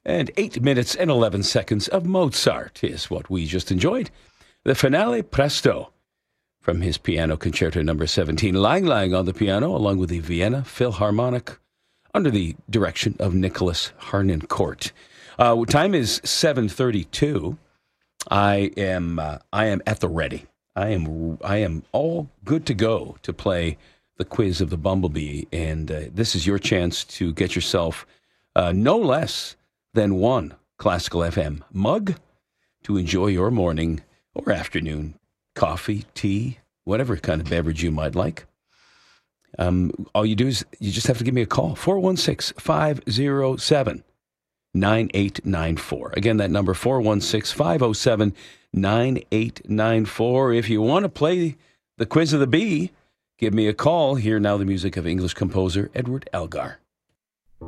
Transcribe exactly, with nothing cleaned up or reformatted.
And eight minutes and eleven seconds of Mozart is what we just enjoyed. The finale presto from his piano concerto number seventeen. Lang Lang on the piano, along with the Vienna Philharmonic, under the direction of Nicholas Harnoncourt. Uh, time is seven thirty-two. I am uh, I am at the ready. I am I am all good to go to play the quiz of the Bumblebee, and uh, this is your chance to get yourself uh, no less than one Classical F M mug to enjoy your morning or afternoon coffee, tea, whatever kind of beverage you might like. Um, all you do is you just have to give me a call, four one six, five oh seven, nine eight nine four. Again, that number, four one six, five oh seven, nine eight nine four. If you want to play the quiz of the bee, give me a call. Hear now the music of English composer Edward Elgar.